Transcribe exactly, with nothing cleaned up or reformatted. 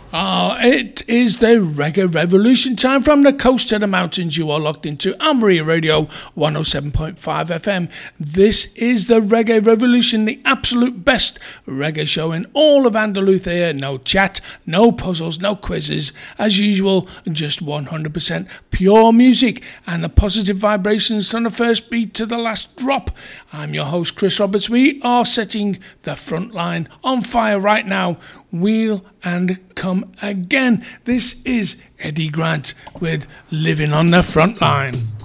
Ah, it is the Reggae Revolution time from the coast to the mountains. You are locked into Amberia Radio one oh seven point five F M. This is the Reggae Revolution, the absolute best reggae show in all of Andalusia. No chat, no puzzles, no quizzes. As usual, just one hundred percent pure music and the positive vibrations from the first beat to the last drop. I'm your host, Chris Roberts. We are setting the front line on fire right now. Wheel and come again. This is Eddie Grant with Living on the Front Line.